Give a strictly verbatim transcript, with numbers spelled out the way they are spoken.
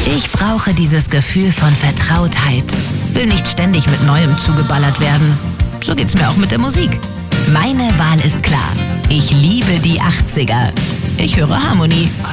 Ich brauche dieses Gefühl von Vertrautheit. Will nicht ständig mit Neuem zugeballert werden. So geht's mir auch mit der Musik. Meine Wahl ist klar. Ich liebe die achtziger. Ich höre Harmonie.